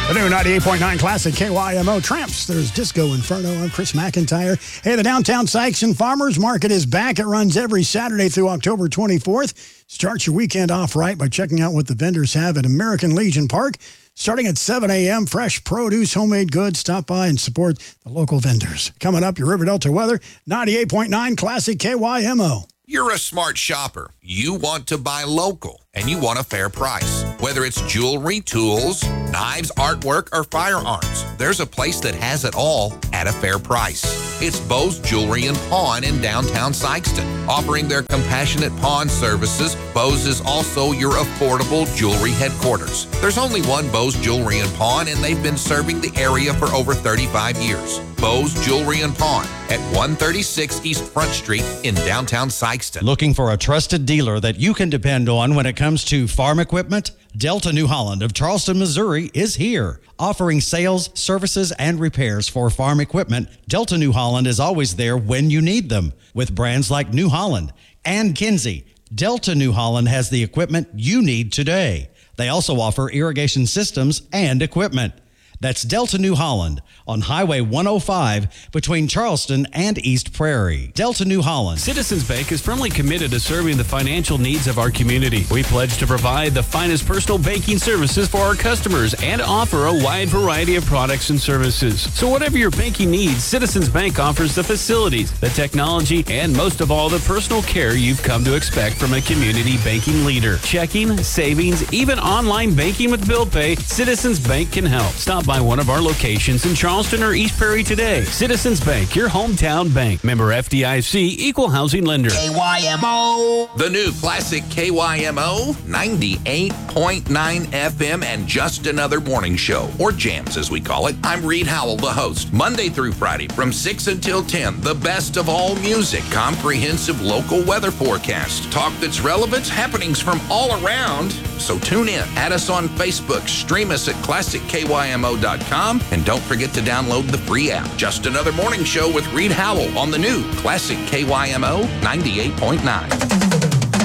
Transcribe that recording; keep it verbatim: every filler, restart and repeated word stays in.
The new ninety-eight point nine Classic K Y M O Tramps. There's Disco Inferno. I'm Chris McIntyre. Hey, the Downtown Sikeston Farmers Market is back. It runs every Saturday through October twenty-fourth. Start your weekend off right by checking out what the vendors have at American Legion Park. Starting at seven a.m., fresh produce, homemade goods. Stop by and support the local vendors. Coming up, your River Delta weather, ninety-eight point nine Classic K Y M O. You're a smart shopper. You want to buy local, and you want a fair price. Whether it's jewelry, tools, knives, artwork, or firearms, there's a place that has it all at a fair price. It's Bo's Jewelry and Pawn in downtown Sikeston. Offering their compassionate pawn services, Bo's is also your affordable jewelry headquarters. There's only one Bo's Jewelry and Pawn, and they've been serving the area for over thirty-five years. Bo's Jewelry and Pawn at one thirty-six East Front Street in downtown Sikeston. Looking for a trusted dealer that you can depend on when it comes to farm equipment? Delta New Holland of Charleston, Missouri is here. Offering sales, services, and repairs for farm equipment, Delta New Holland is always there when you need them. With brands like New Holland and Kinsey, Delta New Holland has the equipment you need today. They also offer irrigation systems and equipment. That's Delta New Holland on Highway one oh five between Charleston and East Prairie. Delta New Holland. Citizens Bank is firmly committed to serving the financial needs of our community. We pledge to provide the finest personal banking services for our customers and offer a wide variety of products and services. So whatever your banking needs, Citizens Bank offers the facilities, the technology, and most of all, the personal care you've come to expect from a community banking leader. Checking, savings, even online banking with bill pay, Citizens Bank can help. Stop by one of our locations in Charleston or East Prairie today. Citizens Bank, your hometown bank. Member F D I C, Equal Housing Lender. K Y M O. The new Classic K Y M O, ninety-eight point nine F M, and just another morning show, or jams as we call it. I'm Reed Howell, the host. Monday through Friday from six until ten, the best of all music, comprehensive local weather forecast, talk that's relevant, happenings from all around. So tune in. Add us on Facebook. Stream us at classic K Y M O dot com. And don't forget to download the free app. Just another morning show with Reed Howell on the new Classic K Y M O ninety-eight point nine.